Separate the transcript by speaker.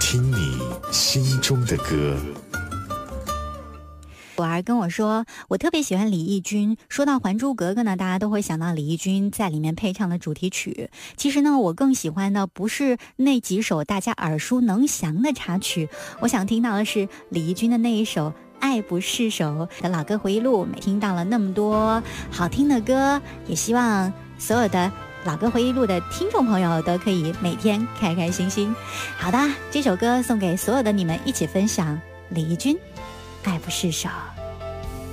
Speaker 1: 听你心中的歌。
Speaker 2: 我儿跟我说，我特别喜欢李翊君。说到《还珠格格》呢，大家都会想到李翊君在里面配唱的主题曲。其实呢，我更喜欢的不是那几首大家耳熟能详的插曲，我想听到的是李翊君的那一首《爱不释手》的老歌回忆录。听到了那么多好听的歌，也希望所有的老歌回忆录的听众朋友都可以每天开开心心。好的，这首歌送给所有的你们一起分享，李翊君《爱不释手》。